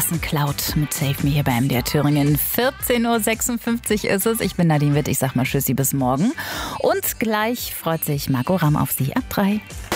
lassen Cloud mit Save Me hier bei MDR Thüringen. 14.56 Uhr ist es. Ich bin Nadine Witt. Ich sag mal Tschüssi bis morgen. Und gleich freut sich Marco Ramm auf Sie ab 3.